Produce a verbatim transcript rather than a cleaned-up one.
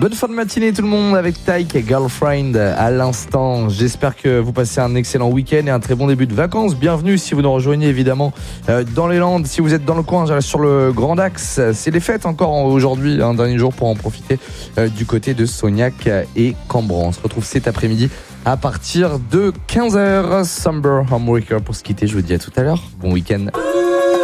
Bonne fin de matinée tout le monde avec Tyke et Girlfriend à l'instant. J'espère que vous passez un excellent week-end et un très bon début de vacances. Bienvenue si vous nous rejoignez évidemment euh, dans les Landes. Si vous êtes dans le coin, sur le Grand Axe, c'est les fêtes encore aujourd'hui, un dernier jour pour en profiter euh, du côté de Sognac et Cambran. On se retrouve cet après-midi à partir de quinze heures. Somber Homewrecker pour se quitter. Je vous dis à tout à l'heure. Bon week-end.